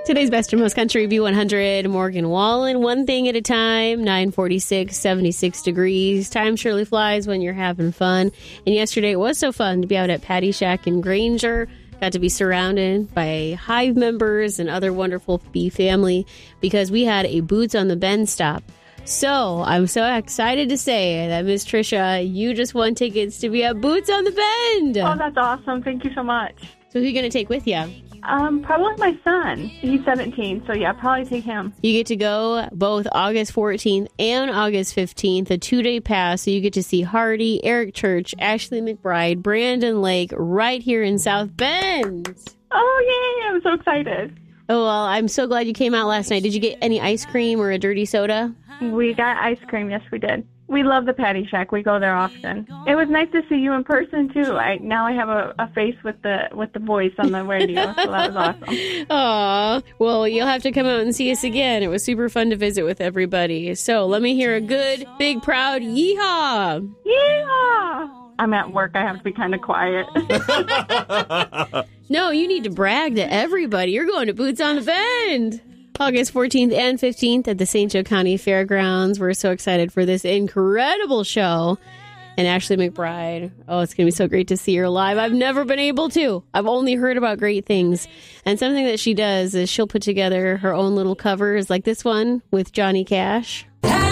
Today's Best and Most Country B100, Morgan Wallen, One Thing at a Time, 9:46, 76 degrees. Time surely flies when you're having fun. And yesterday it was so fun to be out at Patty Shack in Granger. Got to be surrounded by Hive members and other wonderful bee family because we had a Boots on the Bend stop. So I'm so excited to say that, Miss Tricia, you just won tickets to be at Boots on the Bend. Oh, that's awesome. Thank you so much. So who are you going to take with you? Probably my son. He's 17, so yeah, probably take him. You get to go both August 14th and August 15th, a 2-day pass, so you get to see Hardy, Eric Church, Ashley McBride, Brandon Lake, right here in South Bend. Oh, yay! I'm so excited. Oh, well, I'm so glad you came out last night. Did you get any ice cream or a dirty soda? We got ice cream. Yes, we did. We love the Patty Shack. We go there often. It was nice to see you in person too. Now I have a face with the voice on the radio, so that was awesome. Aw, well, you'll have to come out and see us again. It was super fun to visit with everybody. So let me hear a good, big, proud yeehaw! Yeah! I'm at work. I have to be kind of quiet. No, you need to brag to everybody. You're going to Boots on the Bend. August 14th and 15th at the St. Joe County Fairgrounds. We're so excited for this incredible show. And Ashley McBride, oh, it's going to be so great to see her live. I've never been able to. I've only heard about great things. And something that she does is she'll put together her own little covers like this one with Johnny Cash.